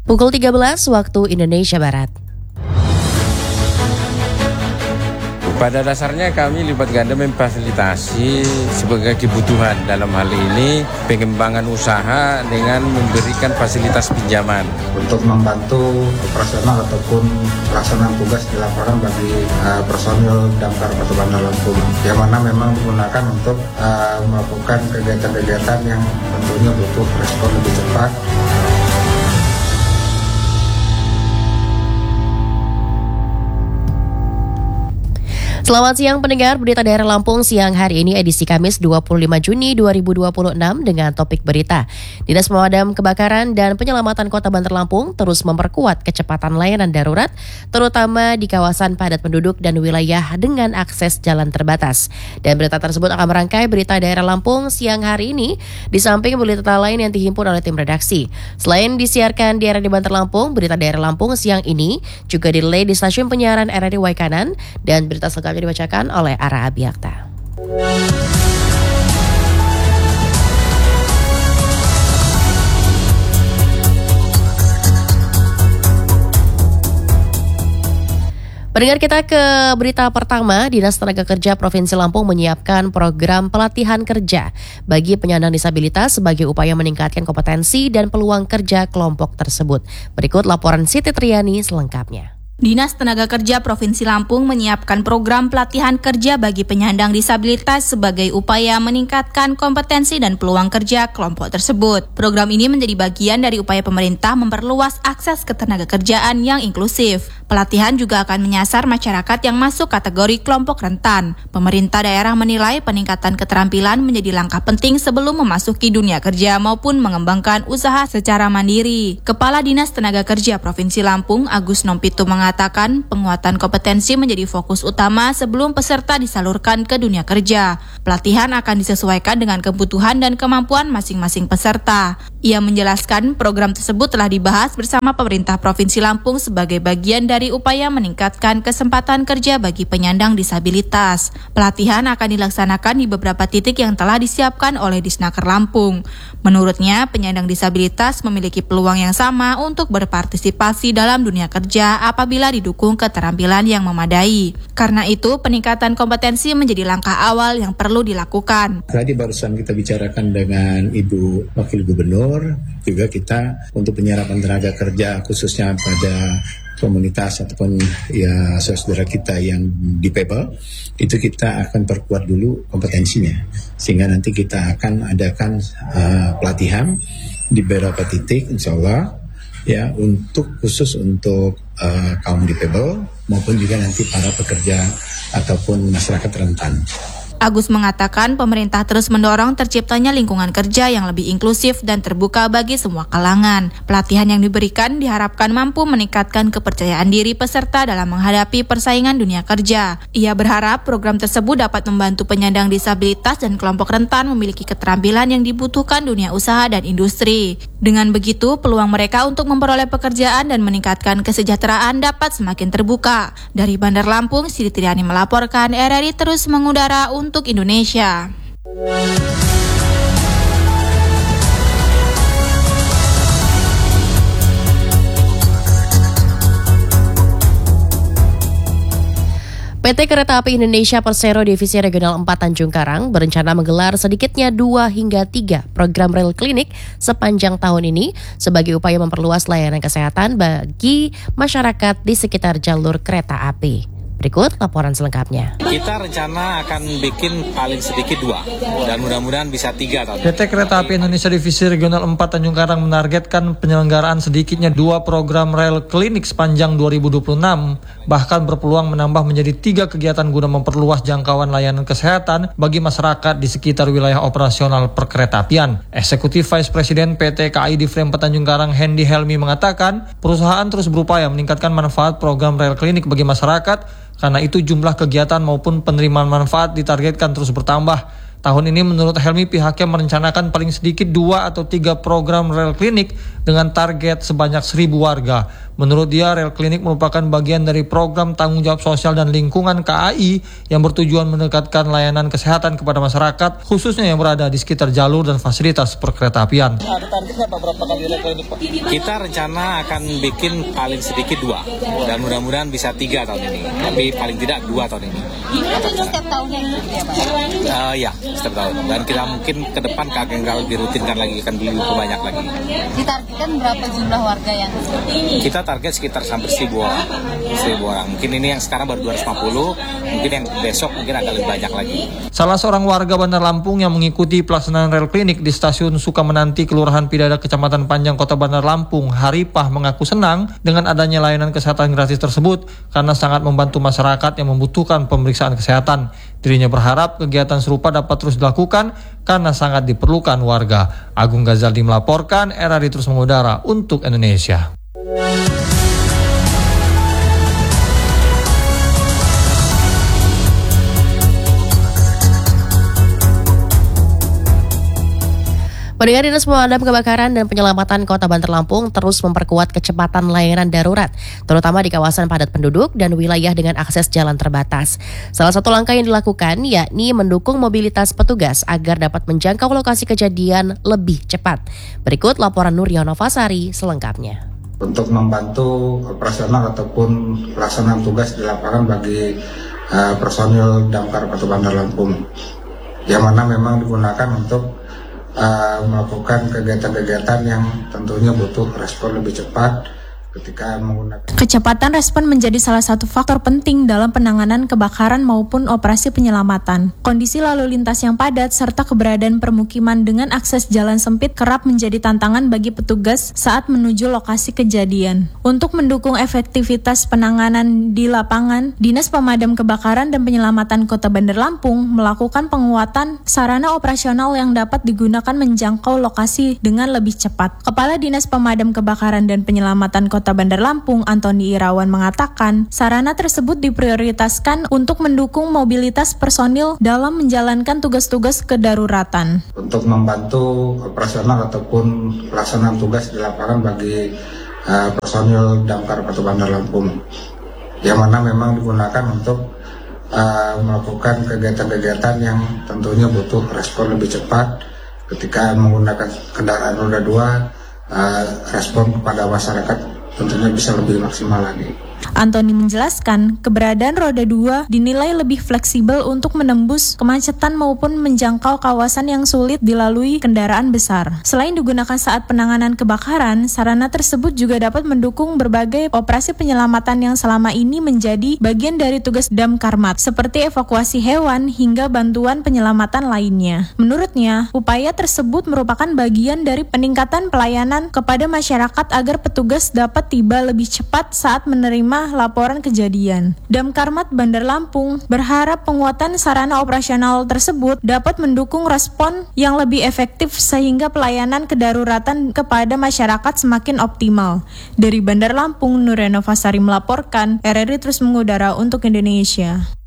Pukul 13 waktu Indonesia Barat. Pada dasarnya kami lipat ganda memfasilitasi sebagai kebutuhan dalam hal ini pengembangan usaha dengan memberikan fasilitas pinjaman untuk membantu operasional ataupun pelaksanaan tugas di lapangan bagi personil Damkar Kota Bandar Lampung, yang mana memang digunakan untuk melakukan kegiatan-kegiatan yang tentunya butuh respon lebih cepat. Selamat siang pendengar, berita daerah Lampung siang hari ini edisi Kamis 25 Juni 2026 dengan topik berita. Dinas Pemadam Kebakaran dan Penyelamatan Kota Bandar Lampung terus memperkuat kecepatan layanan darurat, terutama di kawasan padat penduduk dan wilayah dengan akses jalan terbatas. Dan berita tersebut akan merangkai berita daerah Lampung siang hari ini, di samping berita lain yang dihimpun oleh tim redaksi. Selain disiarkan di RRI Bandar Lampung, berita daerah Lampung siang ini juga delay di stasiun penyiaran RRI Waikanan, dan berita selengkapnya dibacakan oleh Ara Abiakta. Pendengar, kita ke berita pertama. Dinas Tenaga Kerja Provinsi Lampung menyiapkan program pelatihan kerja bagi penyandang disabilitas sebagai upaya meningkatkan kompetensi dan peluang kerja kelompok tersebut. Berikut laporan Siti Triani selengkapnya. Dinas Tenaga Kerja Provinsi Lampung menyiapkan program pelatihan kerja bagi penyandang disabilitas sebagai upaya meningkatkan kompetensi dan peluang kerja kelompok tersebut. Program ini menjadi bagian dari upaya pemerintah memperluas akses ketenaga kerjaan yang inklusif. Pelatihan juga akan menyasar masyarakat yang masuk kategori kelompok rentan. Pemerintah daerah menilai peningkatan keterampilan menjadi langkah penting sebelum memasuki dunia kerja maupun mengembangkan usaha secara mandiri. Kepala Dinas Tenaga Kerja Provinsi Lampung, Agus Nompitu, mengatakan penguatan kompetensi menjadi fokus utama sebelum peserta disalurkan ke dunia kerja. Pelatihan akan disesuaikan dengan kebutuhan dan kemampuan masing-masing peserta. Ia menjelaskan program tersebut telah dibahas bersama pemerintah Provinsi Lampung sebagai bagian dari upaya meningkatkan kesempatan kerja bagi penyandang disabilitas. Pelatihan akan dilaksanakan di beberapa titik yang telah disiapkan oleh Disnaker Lampung. Menurutnya, penyandang disabilitas memiliki peluang yang sama untuk berpartisipasi dalam dunia kerja apabila didukung keterampilan yang memadai. Karena itu, peningkatan kompetensi menjadi langkah awal yang perlu dilakukan. Tadi barusan kita bicarakan dengan Ibu Wakil Gubernur, juga kita untuk penyerapan tenaga kerja khususnya pada komunitas ataupun ya saudara kita yang difabel, itu kita akan perkuat dulu kompetensinya, sehingga nanti kita akan adakan pelatihan di beberapa titik insya Allah ya, untuk khusus untuk kaum difabel maupun juga nanti para pekerja ataupun masyarakat rentan. Agus mengatakan pemerintah terus mendorong terciptanya lingkungan kerja yang lebih inklusif dan terbuka bagi semua kalangan. Pelatihan yang diberikan diharapkan mampu meningkatkan kepercayaan diri peserta dalam menghadapi persaingan dunia kerja. Ia berharap program tersebut dapat membantu penyandang disabilitas dan kelompok rentan memiliki keterampilan yang dibutuhkan dunia usaha dan industri. Dengan begitu, peluang mereka untuk memperoleh pekerjaan dan meningkatkan kesejahteraan dapat semakin terbuka. Dari Bandar Lampung, Siti Triani melaporkan, RRI terus mengudara untuk Indonesia. PT Kereta Api Indonesia Persero Divisi Regional 4 Tanjung Karang berencana menggelar sedikitnya 2 hingga 3 program rel klinik sepanjang tahun ini sebagai upaya memperluas layanan kesehatan bagi masyarakat di sekitar jalur kereta api. Berikut laporan selengkapnya. Kita rencana akan bikin paling sedikit 2 dan mudah-mudahan bisa 3 tahun. PT Kereta Api Indonesia Divisi Regional 4 Tanjung Karang menargetkan penyelenggaraan sedikitnya 2 program rel klinik sepanjang 2026, bahkan berpeluang menambah menjadi 3 kegiatan guna memperluas jangkauan layanan kesehatan bagi masyarakat di sekitar wilayah operasional perkeretaapian. Eksekutif Vice President PT KAI Divrem Tanjung Karang Hendy Helmi mengatakan, perusahaan terus berupaya meningkatkan manfaat program rel klinik bagi masyarakat. Karena itu jumlah kegiatan maupun penerimaan manfaat ditargetkan terus bertambah. Tahun ini menurut Helmi pihaknya merencanakan paling sedikit 2 atau 3 program rel klinik dengan target sebanyak 1.000 warga. Menurut dia, rel klinik merupakan bagian dari program tanggung jawab sosial dan lingkungan KAI yang bertujuan mendekatkan layanan kesehatan kepada masyarakat, khususnya yang berada di sekitar jalur dan fasilitas perkeretaapian. Ada targetnya Pak, berapa kali rel klinik Pak? Kita rencana akan bikin paling sedikit 2 dan mudah-mudahan bisa 3 tahun ini, tapi paling tidak 2 tahun ini. Itu setiap tahunnya ya Pak? Ya, setiap tahun. Dan kita mungkin ke depan akan dirutinkan lagi, akan lebih banyak lagi. Ditargetkan berapa jumlah warga yang seperti ini? Kita target sekitar hampir 1.000 orang. Mungkin ini yang sekarang baru 250, mungkin yang besok mungkin akan lebih banyak lagi. Salah seorang warga Bandar Lampung yang mengikuti pelaksanaan rel klinik di stasiun Sukamenanti, Kelurahan Pidada, Kecamatan Panjang, Kota Bandar Lampung, Haripah, mengaku senang dengan adanya layanan kesehatan gratis tersebut karena sangat membantu masyarakat yang membutuhkan pemeriksaan kesehatan. Dirinya berharap kegiatan serupa dapat terus dilakukan karena sangat diperlukan warga. Agung Ghazaldi melaporkan, RRI terus mengudara untuk Indonesia. Pendengar, Dinas Pemadam Kebakaran dan Penyelamatan Kota Bandar Lampung terus memperkuat kecepatan layanan darurat, terutama di kawasan padat penduduk dan wilayah dengan akses jalan terbatas. Salah satu langkah yang dilakukan yakni mendukung mobilitas petugas agar dapat menjangkau lokasi kejadian lebih cepat. Berikut laporan Nuryono Fasari selengkapnya. Untuk membantu operasional ataupun pelaksanaan tugas di lapangan bagi personil Damkar Kota Bandar Lampung, yang mana memang digunakan untuk melakukan kegiatan-kegiatan yang tentunya butuh respon lebih cepat ketika menggunakan. Kecepatan respon menjadi salah satu faktor penting dalam penanganan kebakaran maupun operasi penyelamatan. Kondisi lalu lintas yang padat serta keberadaan permukiman dengan akses jalan sempit kerap menjadi tantangan bagi petugas saat menuju lokasi kejadian. Untuk mendukung efektivitas penanganan di lapangan, Dinas Pemadam Kebakaran dan Penyelamatan Kota Bandar Lampung melakukan penguatan sarana operasional yang dapat digunakan menjangkau lokasi dengan lebih cepat. Kepala Dinas Pemadam Kebakaran dan Penyelamatan Kota Bandar Lampung, Antoni Irawan, mengatakan sarana tersebut diprioritaskan untuk mendukung mobilitas personil dalam menjalankan tugas-tugas kedaruratan. Untuk membantu operasional ataupun pelaksanaan tugas di lapangan bagi personil Damkar Kota Bandar Lampung, yang mana memang digunakan untuk melakukan kegiatan-kegiatan yang tentunya butuh respon lebih cepat ketika menggunakan kendaraan roda 2, respon kepada masyarakat tentunya bisa lebih maksimal lagi. Antoni menjelaskan, keberadaan roda 2 dinilai lebih fleksibel untuk menembus kemacetan maupun menjangkau kawasan yang sulit dilalui kendaraan besar. Selain digunakan saat penanganan kebakaran, sarana tersebut juga dapat mendukung berbagai operasi penyelamatan yang selama ini menjadi bagian dari tugas Damkarmat, seperti evakuasi hewan hingga bantuan penyelamatan lainnya. Menurutnya, upaya tersebut merupakan bagian dari peningkatan pelayanan kepada masyarakat agar petugas dapat tiba lebih cepat saat menerima laporan kejadian. Damkarmat Bandar Lampung berharap penguatan sarana operasional tersebut dapat mendukung respon yang lebih efektif sehingga pelayanan kedaruratan kepada masyarakat semakin optimal. Dari Bandar Lampung, Nuryono Fasari melaporkan, RRI terus mengudara untuk Indonesia.